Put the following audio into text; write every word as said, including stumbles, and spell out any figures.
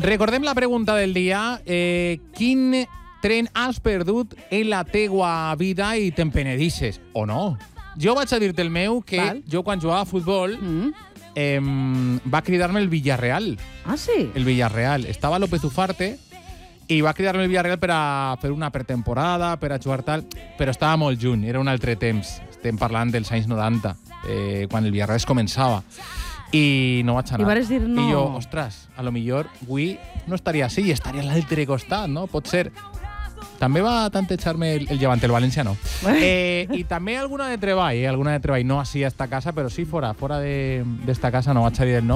Recordem la pregunta del dia. Eh, quin tren has perdut en la teua vida i te'n penedixes, o no? Jo vaig a dir-te el meu, que Val. jo quan jugava a futbol Mm. eh, va cridar-me el Villarreal. Ah, sí? El Villarreal. Estava López Ufarte i va cridar-me el Villarreal per a fer una pretemporada, per a jugar tal, però estava molt juny, era un altre temps. Estem parlant dels anys noranta, eh, quan el Villarreal es començava. I no vaig anar. I vares dir no. I jo, ostres, a lo millor avui no estaria així i estaria a l'altre costat, no? Pot ser. També va tantejar-me el, el Llevant, el València no. Eh, I també alguna de treball, eh? alguna de treball, no així a esta casa, però sí fora, fora d'esta casa, no vaig a dir el nom.